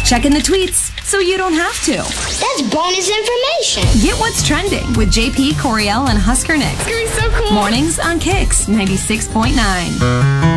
Check in the tweets so you don't have to. That's bonus information. Get what's trending with JP, Coriel, and Husker Nick. It's going to be so cool. Mornings on Kicks 96.9.